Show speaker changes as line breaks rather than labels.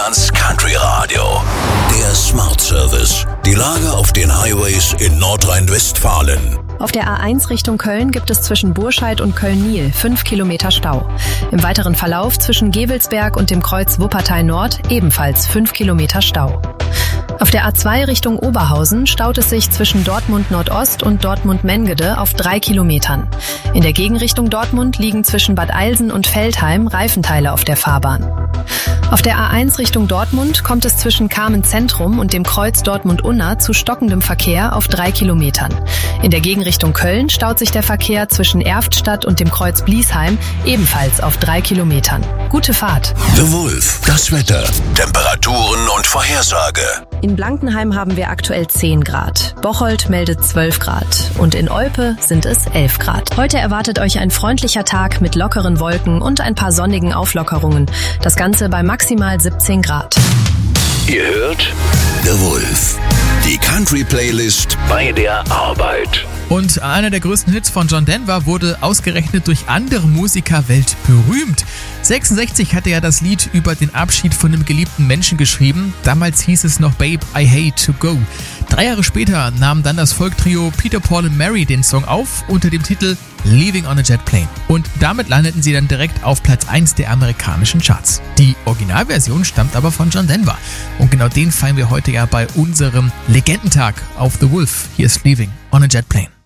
Deutschlands Country Radio. Der Smart Service. Die Lage auf den Highways in Nordrhein-Westfalen.
Auf der A1 Richtung Köln gibt es zwischen Burscheid und Köln-Niel 5 Kilometer Stau. Im weiteren Verlauf zwischen Gevelsberg und dem Kreuz Wuppertal Nord ebenfalls 5 Kilometer Stau. Auf der A2 Richtung Oberhausen staut es sich zwischen Dortmund Nordost und Dortmund Mengede auf 3 Kilometern. In der Gegenrichtung Dortmund liegen zwischen Bad Eilsen und Veltheim Reifenteile auf der Fahrbahn. Auf der A1 Richtung Dortmund kommt es zwischen Kamen Zentrum und dem Kreuz Dortmund-Unna zu stockendem Verkehr auf 3 Kilometern. In der Gegenrichtung Köln staut sich der Verkehr zwischen Erftstadt und dem Kreuz Bliesheim ebenfalls auf 3 Kilometern. Gute Fahrt.
The Wolf, das Wetter, Temperaturen und Vorhersage.
In Blankenheim haben wir aktuell 10 Grad. Bocholt meldet 12 Grad. Und in Olpe sind es 11 Grad. Heute erwartet euch ein freundlicher Tag mit lockeren Wolken und ein paar sonnigen Auflockerungen. Das Ganze bei maximal 17 Grad.
Ihr hört The Wolf, die Country-Playlist bei der Arbeit.
Und einer der größten Hits von John Denver wurde ausgerechnet durch andere Musiker weltberühmt. 66 hatte er das Lied über den Abschied von einem geliebten Menschen geschrieben. Damals hieß es noch Babe, I Hate to Go. 3 Jahre später nahm dann das Folktrio Peter, Paul and Mary den Song auf unter dem Titel Leaving on a Jet Plane. Und damit landeten sie dann direkt auf Platz 1 der amerikanischen Charts. Die Originalversion stammt aber von John Denver. Und genau den feiern wir heute ja bei unserem Legendentag auf The Wolf. Hier ist Leaving on a Jet Plane.